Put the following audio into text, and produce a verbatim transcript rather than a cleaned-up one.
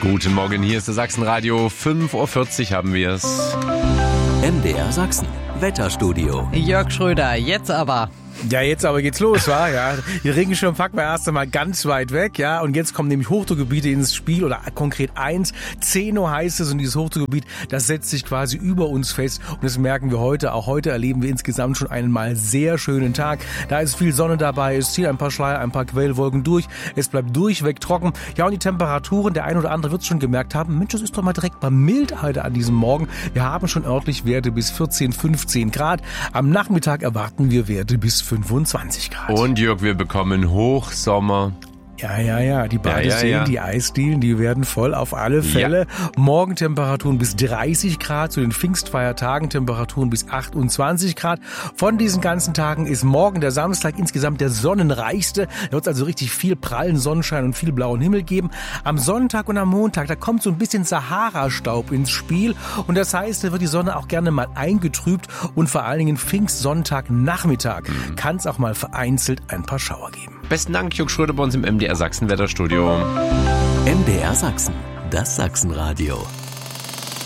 Guten Morgen, hier ist das Sachsenradio. fünf Uhr vierzig haben wir es. M D R Sachsen, Wetterstudio. Jörg Schröder, jetzt aber. Ja, jetzt aber geht's los, wa? Ja, die Regenschirm packen wir erst einmal ganz weit weg, ja. Und jetzt kommen nämlich Hochdruckgebiete ins Spiel oder konkret eins. Zeno heißt es und dieses Hochdruckgebiet, das setzt sich quasi über uns fest. Und das merken wir heute. Auch heute erleben wir insgesamt schon einen mal sehr schönen Tag. Da ist viel Sonne dabei, es ziehen ein paar Schleier, ein paar Quellwolken durch. Es bleibt durchweg trocken. Ja, und die Temperaturen, der ein oder andere wird es schon gemerkt haben. Mensch, das ist doch mal direkt mal mild heute an diesem Morgen. Wir haben schon örtlich Werte bis vierzehn, fünfzehn Grad. Am Nachmittag erwarten wir Werte bis fünfundzwanzig Grad. Und Jörg, wir bekommen Hochsommer. Ja, ja, ja, die Badeseen, ja, ja, ja. die Eisdielen, die werden voll auf alle Fälle. Ja. Morgentemperaturen bis dreißig Grad, zu den Pfingstfeiertagen Temperaturen bis achtundzwanzig Grad. Von diesen ganzen Tagen ist morgen der Samstag insgesamt der sonnenreichste. Da wird es also richtig viel prallen Sonnenschein und viel blauen Himmel geben. Am Sonntag und am Montag, da kommt so ein bisschen Sahara-Staub ins Spiel. Und das heißt, da wird die Sonne auch gerne mal eingetrübt. Und vor allen Dingen Pfingstsonntag-Nachmittag mhm. kann es auch mal vereinzelt ein paar Schauer geben. Besten Dank, Jörg Schröder bei uns im M D R Sachsen Wetterstudio. M D R Sachsen, das Sachsenradio.